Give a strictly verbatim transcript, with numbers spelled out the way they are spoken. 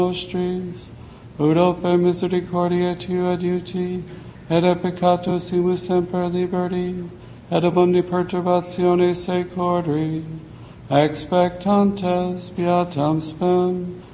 nostris, ut oper misericordia tua adiuti, et a peccato simus semper liberi, et ab omni perturbatione secori, expectantes beatam spem,